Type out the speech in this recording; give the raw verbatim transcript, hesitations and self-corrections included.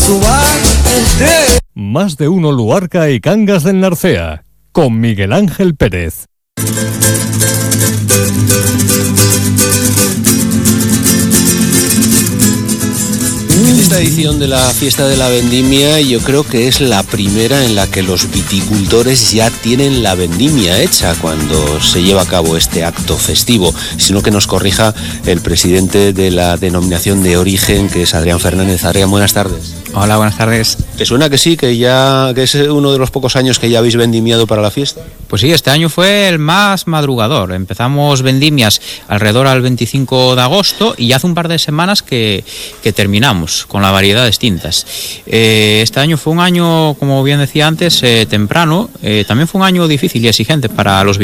Más de uno Luarca y Cangas del Narcea, con Miguel Ángel Pérez. Esta edición de la fiesta de la vendimia yo creo que es la primera en la que los viticultores ya tienen la vendimia hecha cuando se lleva a cabo este acto festivo, sino que nos corrija el presidente de la denominación de origen, que es Adrián Fernández. Adrián, buenas tardes. Hola, buenas tardes. ¿Te suena que sí, que ya que es uno de los pocos años que ya habéis vendimiado para la fiesta? Pues sí, este año fue el más madrugador. Empezamos vendimias alrededor al veinticinco de agosto y hace un par de semanas que, que terminamos con la variedad distintas. Eh, este año fue un año, como bien decía antes, eh, temprano. Eh, también fue un año difícil y exigente para los